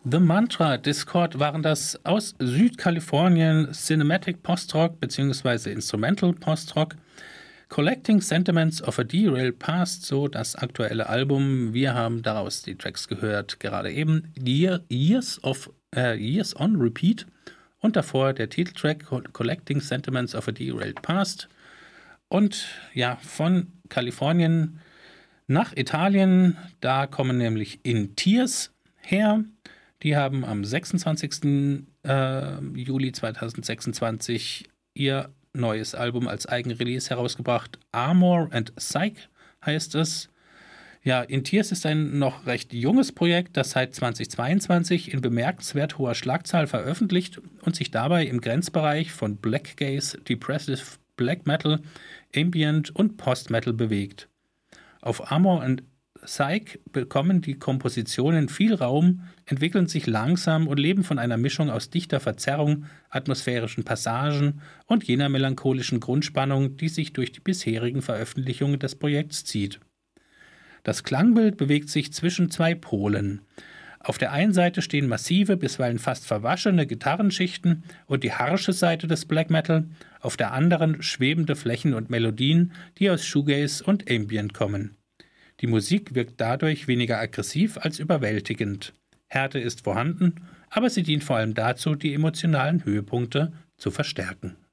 The Mantra Discord waren das aus Südkalifornien Cinematic Post-Rock bzw. Instrumental Post-Rock. Collecting Sentiments of a Derailed Past, so das aktuelle Album. Wir haben daraus die Tracks gehört, gerade eben Years on Repeat und davor der Titeltrack Collecting Sentiments of a Derailed Past. Und ja, von Kalifornien nach Italien, da kommen nämlich In Tears her. Die haben am 26. Juli 2026 ihr neues Album als Eigenrelease herausgebracht. Armor and Psych heißt es. Ja, In Tears ist ein noch recht junges Projekt, das seit 2022 in bemerkenswert hoher Schlagzahl veröffentlicht und sich dabei im Grenzbereich von Black Gaze, Depressive Black Metal, Ambient und Post Metal bewegt. Auf Armor and Psych bekommen die Kompositionen viel Raum, entwickeln sich langsam und leben von einer Mischung aus dichter Verzerrung, atmosphärischen Passagen und jener melancholischen Grundspannung, die sich durch die bisherigen Veröffentlichungen des Projekts zieht. Das Klangbild bewegt sich zwischen zwei Polen. Auf der einen Seite stehen massive, bisweilen fast verwaschene Gitarrenschichten und die harsche Seite des Black Metal, auf der anderen schwebende Flächen und Melodien, die aus Shoegaze und Ambient kommen. Die Musik wirkt dadurch weniger aggressiv als überwältigend. Härte ist vorhanden, aber sie dient vor allem dazu, die emotionalen Höhepunkte zu verstärken.